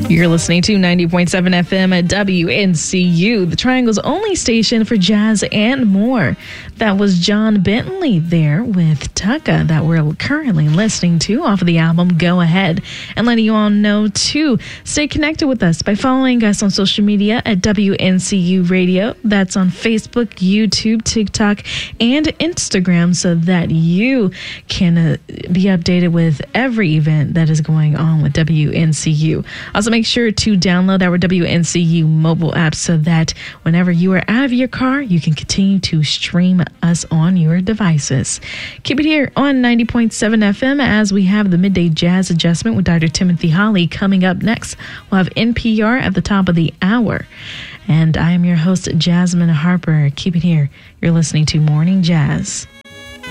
You're listening to 90.7 FM at WNCU, the Triangle's only station for jazz and more. That was John Bentley there with Tucka that we're currently listening to off of the album Go Ahead. And letting you all know to stay connected with us by following us on social media at WNCU Radio. That's on Facebook, YouTube, TikTok, and Instagram so that you can be updated with every event that is going on with WNCU. Also, make sure to download our WNCU mobile app so that whenever you are out of your car, you can continue to stream us on your devices. Keep it here on 90.7 FM as we have the Midday Jazz Adjustment with Dr. Timothy Holly coming up next. We'll have NPR at the top of the hour. And I am your host, Jasmine Harper. Keep it here. You're listening to Morning Jazz.